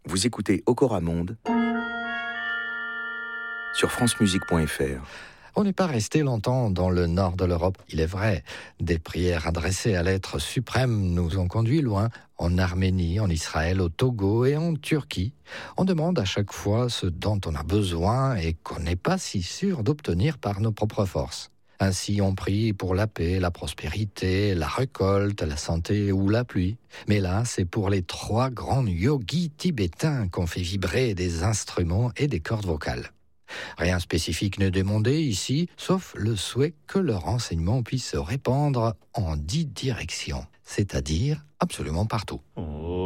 Vous écoutez Okora Monde sur francemusique.fr. On n'est pas resté longtemps dans le nord de l'Europe, il est vrai. Des prières adressées à l'être suprême nous ont conduits loin, en Arménie, en Israël, au Togo et en Turquie. On demande à chaque fois ce dont on a besoin et qu'on n'est pas si sûr d'obtenir par nos propres forces. Ainsi, on prie pour la paix, la prospérité, la récolte, la santé ou la pluie. Mais là, c'est pour les 3 grands yogis tibétains qu'on fait vibrer des instruments et des cordes vocales. Rien spécifique n'est demandé ici, sauf le souhait que leur enseignement puisse se répandre en 10 directions, c'est-à-dire absolument partout.